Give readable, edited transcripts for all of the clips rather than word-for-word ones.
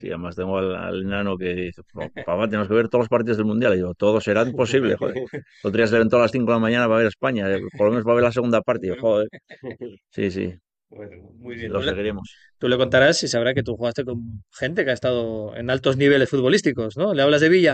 Sí, además tengo al enano que dice: Papá, tenemos que ver todos los partidos del Mundial". Y digo: todo será imposible, joder. Los días se levantó a las 5 de la mañana para ver España, por lo menos para ver la segunda parte. Y yo: joder, sí, sí, Bueno, muy sí, bien. lo seguiremos. Tú le contarás y sabrá que tú jugaste con gente que ha estado en altos niveles futbolísticos, ¿no? ¿Le hablas de Villa?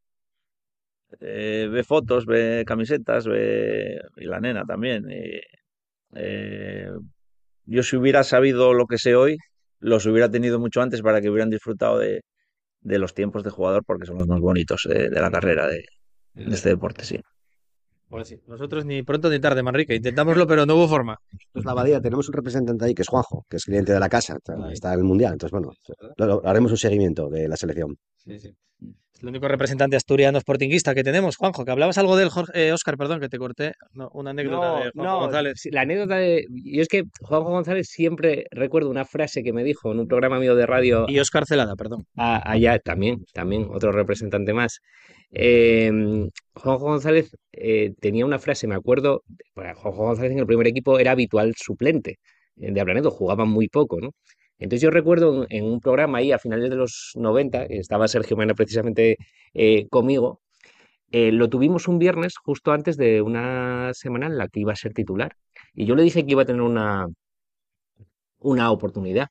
Ve fotos, ve camisetas, ve. Y la nena también. Eh, yo, si hubiera sabido lo que sé hoy, los hubiera tenido mucho antes para que hubieran disfrutado de los tiempos de jugador, porque son los más bonitos de la carrera de Desde este luego. deporte, sí. Pues sí, nosotros ni pronto ni tarde, Manrique. Intentámoslo, pero no hubo forma. Pues la Abadía, tenemos un representante ahí que es Juanjo, que es cliente de la casa, Ahí, está en el Mundial. Entonces, bueno, ¿verdad? haremos un seguimiento de la selección. Sí, sí. Es el único representante asturiano sportinguista que tenemos, Juanjo, que hablabas algo del Óscar, perdón, que te corté. No, una anécdota No, de Juanjo no, González. sí, la anécdota de... Yo es que Juanjo González siempre recuerdo una frase que me dijo en un programa mío de radio Y Óscar Celada, perdón. allá, también, otro representante más. Eh, Juanjo González tenía una frase, me acuerdo, bueno, Juanjo González en el primer equipo era habitual suplente de Abranedo, jugaba muy poco, ¿no? Entonces yo recuerdo en un programa ahí a finales de los 90, estaba Sergio Mena precisamente conmigo, lo tuvimos un viernes justo antes de una semana en la que iba a ser titular. Y yo le dije que iba a tener una oportunidad.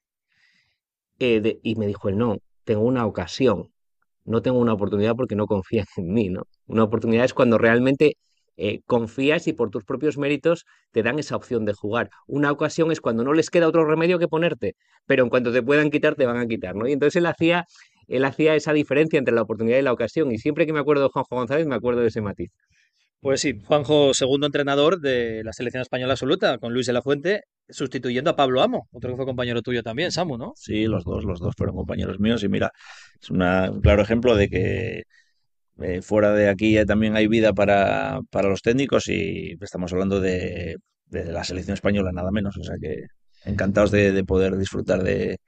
Y me dijo él: no, tengo una ocasión, no tengo una oportunidad porque no confían en mí, ¿no? Una oportunidad es cuando realmente confías y por tus propios méritos te dan esa opción de jugar. Una ocasión es cuando no les queda otro remedio que ponerte, pero en cuanto te puedan quitar, te van a quitar, ¿no? Y entonces él hacía esa diferencia entre la oportunidad y la ocasión. Y siempre que me acuerdo de Juanjo González, me acuerdo de ese matiz. Pues sí, Juanjo, segundo entrenador de la selección española absoluta, con Luis de la Fuente, sustituyendo a Pablo Amo, otro que fue compañero tuyo también, Samu, ¿no? Sí, los dos fueron compañeros míos y mira, es un claro ejemplo de que fuera de aquí ya también hay vida para los técnicos y estamos hablando de la selección española nada menos, o sea que encantados de poder disfrutar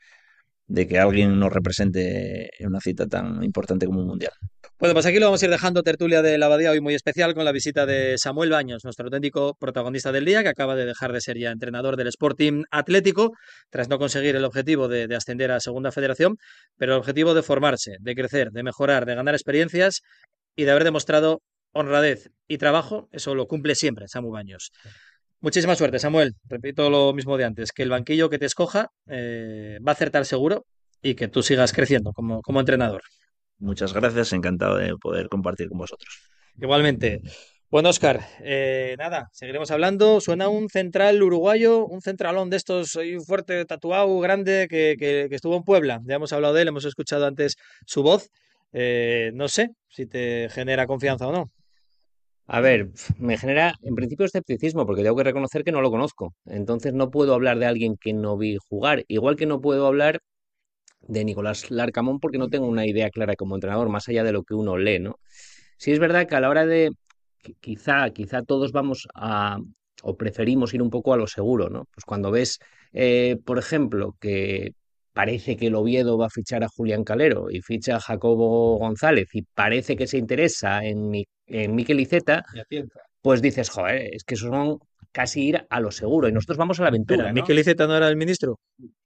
de que alguien nos represente en una cita tan importante como un mundial. Bueno, pues aquí lo vamos a ir dejando, tertulia de la Abadía hoy muy especial con la visita de Samuel Baños, nuestro auténtico protagonista del día, que acaba de dejar de ser ya entrenador del Sporting Atlético, tras no conseguir el objetivo de ascender a Segunda Federación, pero el objetivo de formarse, de crecer, de mejorar, de ganar experiencias y de haber demostrado honradez y trabajo, eso lo cumple siempre Samuel Baños. Muchísima suerte, Samuel. Repito lo mismo de antes, que el banquillo que te escoja va a acertar seguro y que tú sigas creciendo como entrenador. Muchas gracias, encantado de poder compartir con vosotros. Igualmente. Bueno, Oscar, nada, seguiremos hablando. Suena un central uruguayo, un centralón de estos, ahí fuerte, tatuado, grande, que estuvo en Puebla. Ya hemos hablado de él, hemos escuchado antes su voz. No sé si te genera confianza o no. A ver, me genera en principio escepticismo porque tengo que reconocer que no lo conozco. Entonces no puedo hablar de alguien que no vi jugar. Igual que no puedo hablar de Nicolás Larcamón porque no tengo una idea clara como entrenador, más allá de lo que uno lee, ¿no? Sí es verdad que a la hora de, quizá todos vamos o preferimos ir un poco a lo seguro, ¿no? Pues cuando ves, por ejemplo, que parece que el Oviedo va a fichar a Julián Calero y ficha a Jacobo González y parece que se interesa en Mikel Iceta, Ya piensa. pues dices: joder, es que eso son casi ir a lo seguro y nosotros vamos a la Espera, aventura, ¿no? ¿Mikel Iceta no era el ministro?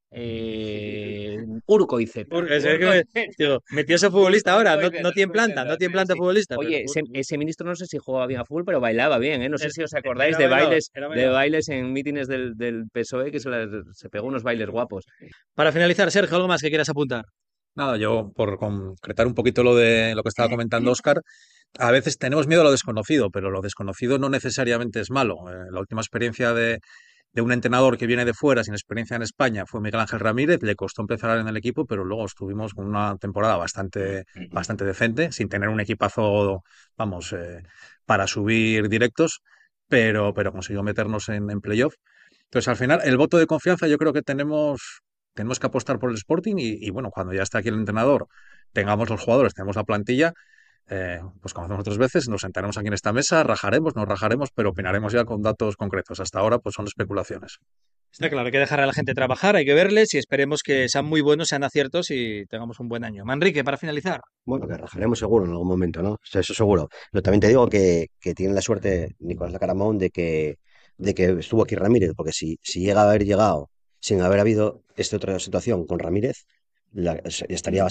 Urco Iceta. Porque es que Urco digo, metió ese futbolista ahora, Urco no, no Iceta, tiene Urco planta, no Iceta, tiene sí, planta sí. futbolista, pero Oye, ese ministro no sé si jugaba bien a fútbol, pero bailaba bien, ¿eh? No sé si os acordáis era de bailador, bailes, era de bailador. bailes en mítines del PSOE que se pegó unos bailes guapos. Para finalizar, Sergio, ¿algo más que quieras apuntar? Nada, yo por concretar un poquito lo de lo que estaba comentando Oscar, a veces tenemos miedo a lo desconocido, pero lo desconocido no necesariamente es malo. La última experiencia de un entrenador que viene de fuera sin experiencia en España fue Miguel Ángel Ramírez, le costó empezar en el equipo, pero luego estuvimos con una temporada bastante decente, sin tener un equipazo, vamos, para subir directos, pero consiguió meternos en playoff. Entonces, al final, el voto de confianza yo creo que tenemos que apostar por el Sporting y bueno, cuando ya está aquí el entrenador, tengamos los jugadores, tenemos la plantilla, pues como hacemos otras veces, nos sentaremos aquí en esta mesa, rajaremos, nos rajaremos, pero opinaremos ya con datos concretos. Hasta ahora, pues son especulaciones. Está claro, hay que dejar a la gente trabajar, hay que verles y esperemos que sean muy buenos, sean aciertos y tengamos un buen año. Manrique, para finalizar. Bueno, que rajaremos seguro en algún momento, ¿no? O sea, eso seguro. Pero también te digo que tiene la suerte Nicolás Lacaramón de que estuvo aquí Ramírez, porque si llega a haber llegado sin haber habido esta otra situación con Ramírez, estaría